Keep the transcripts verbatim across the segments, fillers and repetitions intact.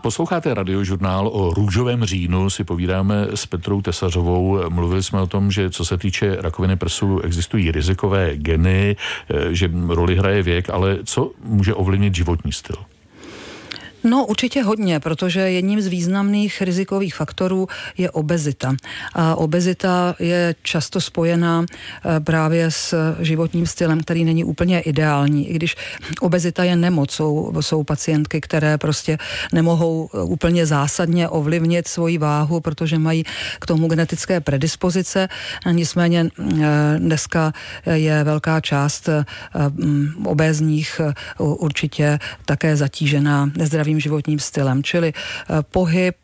Posloucháte Radiožurnál. O růžovém říjnu si povídáme s Petrou Tesařovou. Mluvili jsme o tom, že co se týče rakoviny prsu, existují rizikové geny, že roli hraje věk, ale co může ovlivnit životní styl? No určitě hodně, protože jedním z významných rizikových faktorů je obezita. A obezita je často spojená právě s životním stylem, který není úplně ideální. I když obezita je nemoc, jsou, jsou pacientky, které prostě nemohou úplně zásadně ovlivnit svoji váhu, protože mají k tomu genetické predispozice. Nicméně dneska je velká část obézních určitě také zatížená nezdravým životním stylem, čili pohyb,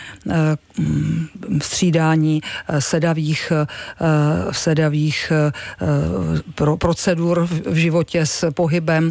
střídání sedavých, sedavých procedur v životě s pohybem,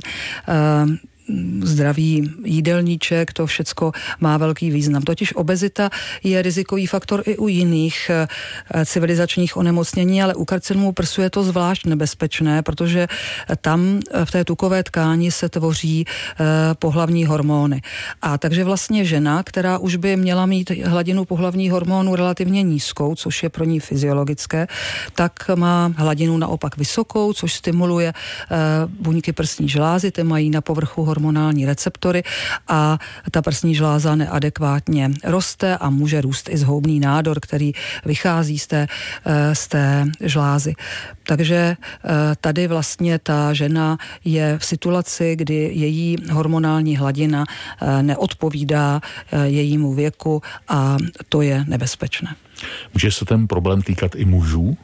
zdravý jídelníček, to všecko má velký význam. Totiž obezita je rizikový faktor i u jiných civilizačních onemocnění, ale u karcinomu prsu je to zvlášť nebezpečné, protože tam v té tukové tkáni se tvoří pohlavní hormony. A takže vlastně žena, která už by měla mít hladinu pohlavních hormonů relativně nízkou, což je pro ní fyziologické, tak má hladinu naopak vysokou, což stimuluje buňky prsní žlázy, ty mají na povrchu hormonální receptory a ta prsní žláza neadekvátně roste a může růst i zhoubný nádor, který vychází z té, z té žlázy. Takže tady vlastně ta žena je v situaci, kdy její hormonální hladina neodpovídá jejímu věku a to je nebezpečné. Může se ten problém týkat i mužů?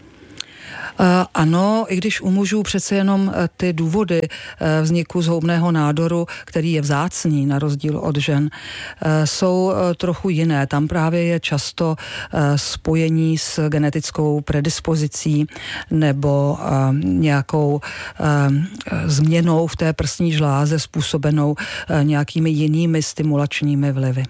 Uh, ano, i když u mužů přece jenom uh, ty důvody uh, vzniku zhoubného nádoru, který je vzácný na rozdíl od žen, uh, jsou uh, trochu jiné. Tam právě je často uh, spojení s genetickou predispozicí nebo uh, nějakou uh, změnou v té prsní žláze způsobenou uh, nějakými jinými stimulačními vlivy.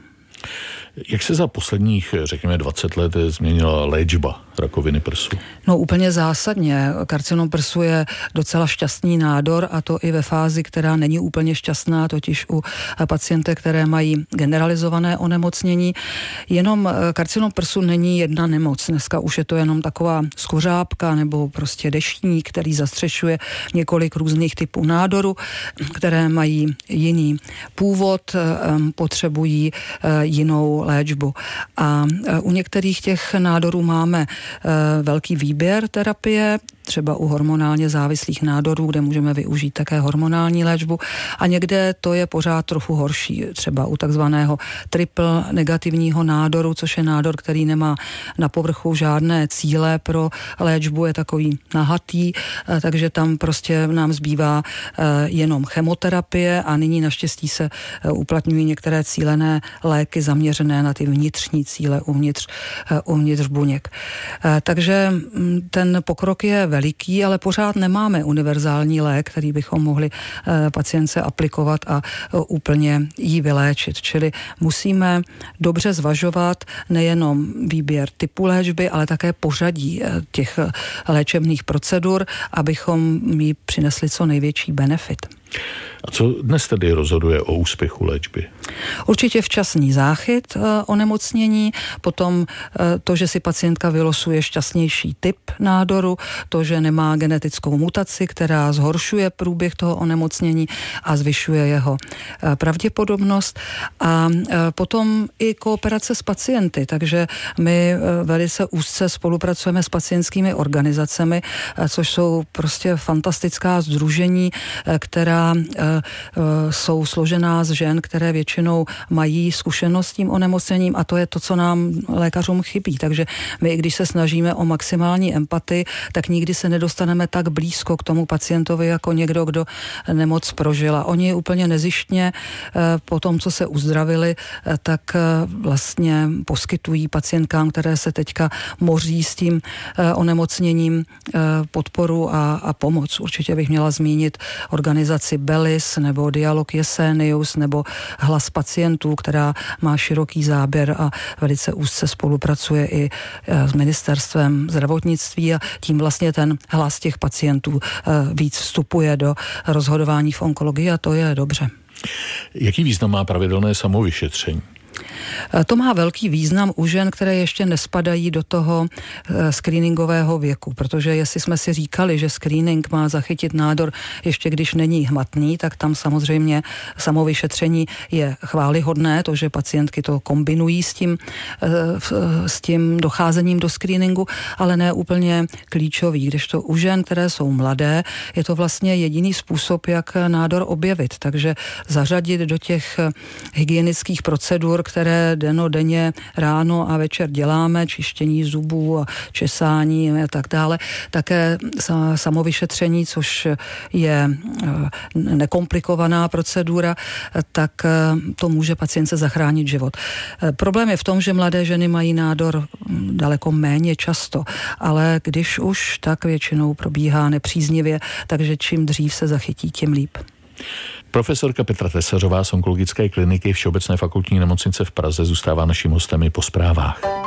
Jak se za posledních, řekněme, dvacet let změnila léčba rakoviny prsu? No úplně zásadně. Karcinom prsu je docela šťastný nádor a to i ve fázi, která není úplně šťastná, totiž u pacientek, které mají generalizované onemocnění. Jenom karcinom prsu není jedna nemoc. Dneska už je to jenom taková skořápka nebo prostě deštník, který zastřešuje několik různých typů nádoru, které mají jiný původ, potřebují jinou léčbu. A u některých těch nádorů máme velký výběr terapie, třeba u hormonálně závislých nádorů, kde můžeme využít také hormonální léčbu a někde to je pořád trochu horší, třeba u takzvaného triple negativního nádoru, což je nádor, který nemá na povrchu žádné cíle pro léčbu, je takový nahatý, takže tam prostě nám zbývá jenom chemoterapie a nyní naštěstí se uplatňují některé cílené léky zaměřené na ty vnitřní cíle uvnitř, uvnitř buněk. Takže ten pokrok je veliký, ale pořád nemáme univerzální lék, který bychom mohli pacientce aplikovat a úplně jí vyléčit. Čili musíme dobře zvažovat nejenom výběr typu léčby, ale také pořadí těch léčebných procedur, abychom jí přinesli co největší benefit. A co dnes tedy rozhoduje o úspěchu léčby? Určitě včasný záchyt e, onemocnění, potom e, to, že si pacientka vylosuje šťastnější typ nádoru, to, že nemá genetickou mutaci, která zhoršuje průběh toho onemocnění a zvyšuje jeho e, pravděpodobnost a e, potom i kooperace s pacienty, takže my e, velice úzce spolupracujeme s pacientskými organizacemi, e, což jsou prostě fantastická sdružení, e, která e, jsou složená z žen, které většinou mají zkušenost s tím onemocněním a to je to, co nám lékařům chybí. Takže my, když se snažíme o maximální empatii, tak nikdy se nedostaneme tak blízko k tomu pacientovi jako někdo, kdo nemoc prožil. A oni úplně nezištně po tom, co se uzdravili, tak vlastně poskytují pacientkám, které se teďka moří s tím onemocněním, podporu a, a pomoc. Určitě bych měla zmínit organizaci Belis nebo Dialog Jesenius nebo Hlas pacientů, která má široký záběr a velice úzce spolupracuje i s ministerstvem zdravotnictví a tím vlastně ten hlas těch pacientů víc vstupuje do rozhodování v onkologii a to je dobře. Jaký význam má pravidelné samovyšetření? To má velký význam u žen, které ještě nespadají do toho screeningového věku, protože jestli jsme si říkali, že screening má zachytit nádor ještě když není hmatný, tak tam samozřejmě samovyšetření je chvályhodné, to, že pacientky to kombinují s tím, s tím docházením do screeningu, ale ne úplně klíčový. Kdežto u žen, které jsou mladé, je to vlastně jediný způsob, jak nádor objevit, takže zařadit do těch hygienických procedur, které denodenně ráno a večer děláme, čištění zubů a česání a tak dále, také samovyšetření, což je nekomplikovaná procedura, tak to může pacientce zachránit život. Problém je v tom, že mladé ženy mají nádor daleko méně často, ale když už, tak většinou probíhá nepříznivě, takže čím dřív se zachytí, tím líp. Profesorka Petra Tesařová z Onkologické kliniky Všeobecné fakultní nemocnice v Praze zůstává naším hostem i po zprávách.